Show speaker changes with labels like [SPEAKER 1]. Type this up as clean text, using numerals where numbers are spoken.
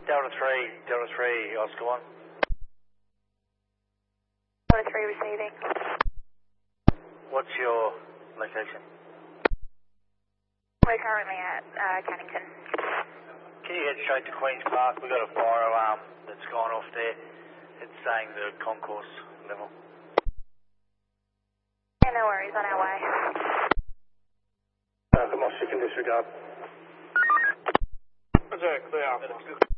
[SPEAKER 1] Delta 3, Oscar 1.
[SPEAKER 2] Delta 3 receiving.
[SPEAKER 1] What's your location?
[SPEAKER 2] We're currently at Cannington.
[SPEAKER 1] Can you head straight to Queen's Park? We've got a fire alarm that's gone off there. It's saying the concourse level.
[SPEAKER 2] Yeah, no worries, on our way.
[SPEAKER 3] The Moss, you can disregard.
[SPEAKER 1] Roger, clear.